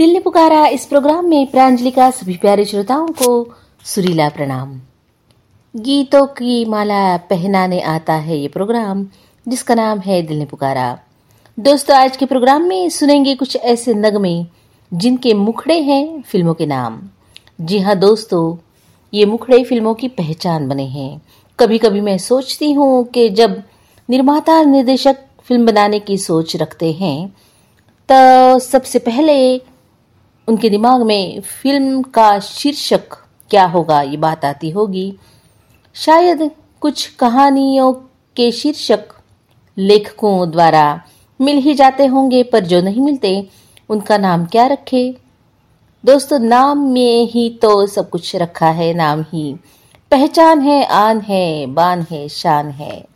दिल ने पुकारा इस प्रोग्राम में प्रांजलि का सभी प्यारे श्रोताओं को सुरीला प्रणाम। गीतों की माला पहनाने आता है ये प्रोग्राम जिसका नाम है दिल ने पुकारा। दोस्तों, आज के प्रोग्राम में सुनेंगे कुछ ऐसे नगमे जिनके मुखड़े हैं फिल्मों के नाम। जी हाँ दोस्तों, ये मुखड़े फिल्मों की पहचान बने हैं। कभी कभी मैं सोचती हूँ कि जब निर्माता निर्देशक फिल्म बनाने की सोच रखते हैं तो सबसे पहले उनके दिमाग में फिल्म का शीर्षक क्या होगा ये बात आती होगी। शायद कुछ कहानियों के शीर्षक लेखकों द्वारा मिल ही जाते होंगे, पर जो नहीं मिलते उनका नाम क्या रखे। दोस्तों, नाम में ही तो सब कुछ रखा है। नाम ही पहचान है, आन है, बान है, शान है।